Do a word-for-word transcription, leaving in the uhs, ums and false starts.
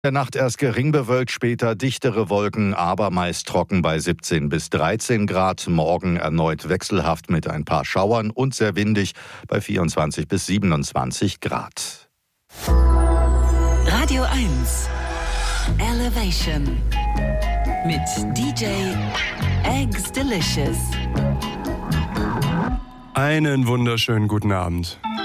Der Nacht erst gering bewölkt, später dichtere Wolken, aber meist trocken bei siebzehn bis dreizehn Grad. Morgen erneut wechselhaft mit ein paar Schauern und sehr windig bei vierundzwanzig bis siebenundzwanzig Grad. Radio eins Elevation mit D J Eggs Delicious. Einen wunderschönen guten Abend.